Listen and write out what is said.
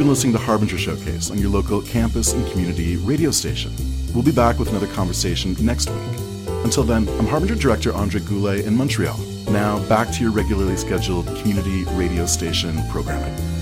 been listening to Harbinger Showcase on your local campus and community radio station. We'll be back with another conversation next week. Until then, I'm Harbinger Director Andre Goulet in Montreal. Now, back to your regularly scheduled community radio station programming.